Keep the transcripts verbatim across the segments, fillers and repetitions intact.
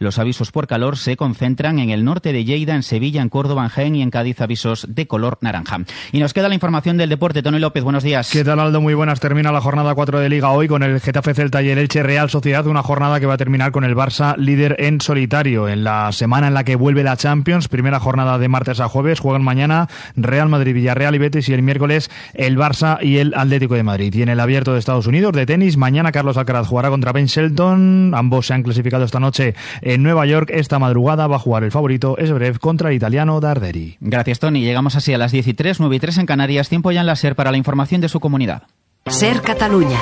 Los avisos por calor se concentran en el norte de Lleida, en Sevilla, en Córdoba, en Jaén y en Cádiz, avisos de color naranja. Y nos queda la información del deporte. Tony López, buenos días. ¿Qué tal, Aldo? Muy buenas. Termina la jornada cuatro de Liga hoy con el Getafe, Celta y el Elche Real Sociedad, una jornada que va a terminar con el Barça líder en solitario. En la semana en la que vuelve la Champions, primera jornada de martes a jueves, juegan mañana Real Madrid, Villarreal y Betis, y el miércoles el Barça y el Atlético de Madrid. Y en el Abierto de Estados Unidos de tenis, mañana Carlos Alcaraz jugará contra Ben Shelton. Ambos se han clasificado esta noche en Nueva York. Esta madrugada va a jugar el favorito Zverev contra el italiano Darderi. Gracias, Tony. Llegamos así a las diez y tres, nueve y tres en Canarias. Tiempo ya en la SER para la información de su comunidad. SER Catalunya.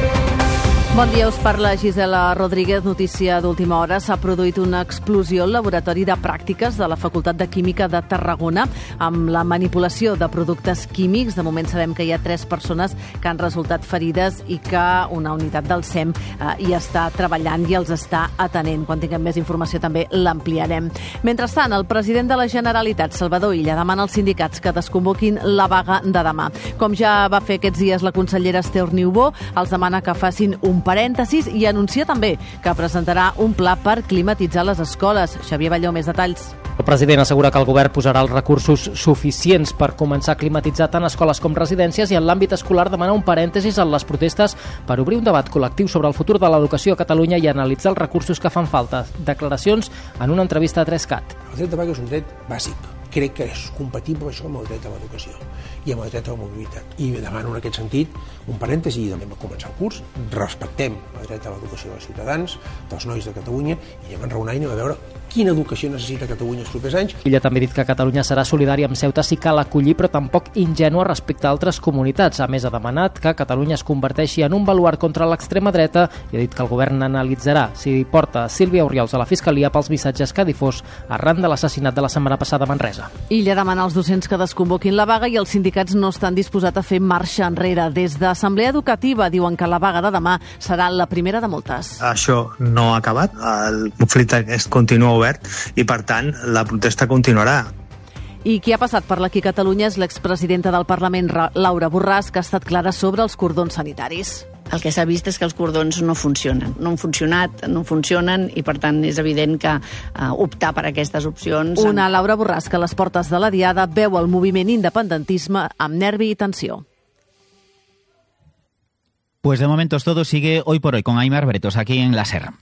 Bon dia, us parla Gisela Rodríguez. Notícia d'última hora. S'ha produït una explosió al laboratori de pràctiques de la Facultat de Química de Tarragona amb la manipulació de productes químics. De moment sabem que hi ha tres persones que han resultat ferides i que una unitat del S E M eh, hi està treballant i els està atenent. Quan tinguem més informació també l'ampliarem. Mentrestant, el president de la Generalitat, Salvador Illa, demana als sindicats que desconvoquin la vaga de demà. Com ja va fer aquests dies la consellera Esther Niubó, els demana que facin un parèntesis i anuncia també que presentarà un pla per climatitzar les escoles. Xavier Balló, més detalls. El president assegura que el govern posarà els recursos suficients per començar a climatitzar tant escoles com residències, i en l'àmbit escolar demana un parèntesis en les protestes per obrir un debat col·lectiu sobre el futur de l'educació a Catalunya i analitzar els recursos que fan falta. Declaracions en una entrevista a tres cat. El dret de vaga és un dret bàsic. Crec que és compatible això amb el dret a l'educació i amb el dret a la mobilitat. I demano en aquest sentit un parèntesi, i anem a començar el curs. Respectem el dret a l'educació dels ciutadans, dels nois de Catalunya, i anem a enraonar i anem a veure quina educació necessita Catalunya els propers anys. Ella també ha dit que Catalunya serà solidària amb Ceuta si cal acollir, però tampoc ingènua respecte a altres comunitats. A més, ha demanat que Catalunya es converteixi en un baluard contra l'extrema dreta i ha dit que el govern analitzarà si porta Sílvia Oriols a la Fiscalia pels missatges que ha difós arran de l'assassinat de la setmana passada a Manresa. Illa demana als docents que desconvoquin la vaga i els sindicats no estan disposats a fer marxa enrere. Des d'Assemblea Educativa diuen que la vaga de demà serà la primera de moltes. Això no ha acabat, el conflicte continua obert i, per tant, la protesta continuarà. I qui ha passat per l'Aquí Catalunya és l'expresidenta del Parlament, Laura Borràs, que ha estat clara sobre els cordons sanitaris. El que s'ha vist és que els cordons no funcionen. No han funcionat, no funcionen, i per tant és evident que uh, optar per aquestes opcions... Una Laura Borràs que a les portes de la Diada veu el moviment independentisme amb nervi i tensió. Pues de momento es todo. Sigue Hoy por Hoy con Aimar Bretos aquí en la SER.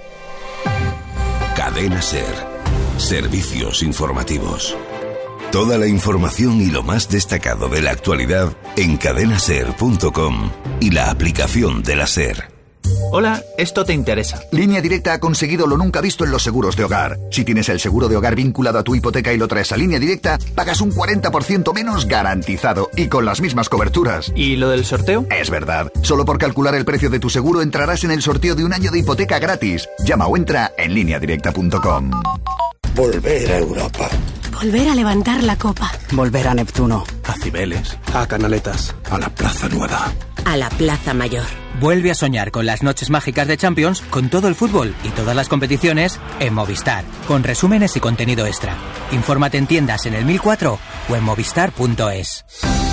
Cadena SER. Servicios informativos. Toda la información y lo más destacado de la actualidad en cadena ser punto com y la aplicación de la SER. Hola, esto te interesa. Línea Directa ha conseguido lo nunca visto en los seguros de hogar. Si tienes el seguro de hogar vinculado a tu hipoteca y lo traes a Línea Directa, pagas un cuarenta por ciento menos garantizado y con las mismas coberturas. ¿Y lo del sorteo? Es verdad. Solo por calcular el precio de tu seguro entrarás en el sorteo de un año de hipoteca gratis. Llama o entra en línea directa punto com. Volver a Europa. Volver a levantar la copa. Volver a Neptuno. A Cibeles. A Canaletas. A la Plaza Nueva. A la Plaza Mayor. Vuelve a soñar con las noches mágicas de Champions, con todo el fútbol y todas las competiciones en Movistar, con resúmenes y contenido extra. Infórmate en tiendas en el mil cuatro o en movistar punto es.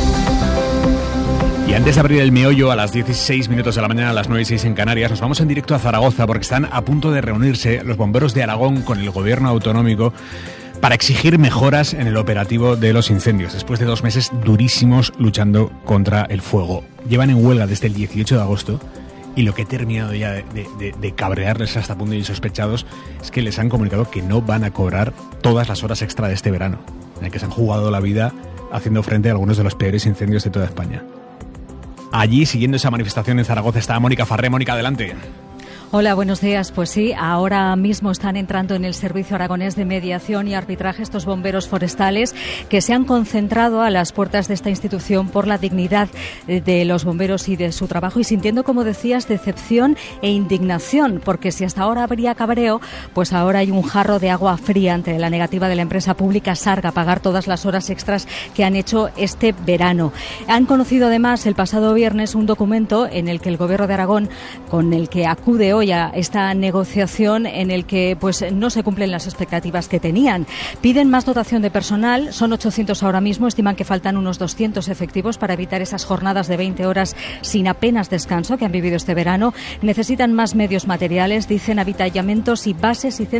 Y antes de abrir el meollo a las dieciséis minutos de la mañana, a las nueve y seis en Canarias, nos vamos en directo a Zaragoza porque están a punto de reunirse los bomberos de Aragón con el gobierno autonómico para exigir mejoras en el operativo de los incendios, después de dos meses durísimos luchando contra el fuego. Llevan en huelga desde el dieciocho de agosto y lo que he terminado ya de, de, de cabrearles hasta punto de insospechados es que les han comunicado que no van a cobrar todas las horas extra de este verano, en el que se han jugado la vida haciendo frente a algunos de los peores incendios de toda España. Allí, siguiendo esa manifestación en Zaragoza, está Mónica Farré. Mónica, adelante. Hola, buenos días. Pues sí, ahora mismo están entrando en el Servicio Aragonés de Mediación y Arbitraje estos bomberos forestales que se han concentrado a las puertas de esta institución por la dignidad de los bomberos y de su trabajo y sintiendo, como decías, decepción e indignación, porque si hasta ahora habría cabreo, pues ahora hay un jarro de agua fría ante la negativa de la empresa pública Sarga a pagar todas las horas extras que han hecho este verano. Han conocido además el pasado viernes un documento en el que el Gobierno de Aragón, con el que acude hoy a esta negociación, en el que pues no se cumplen las expectativas que tenían. Piden más dotación de personal, son ochocientos ahora mismo, estiman que faltan unos doscientos efectivos para evitar esas jornadas de veinte horas sin apenas descanso que han vivido este verano. Necesitan más medios materiales, dicen, avituallamientos y bases y centros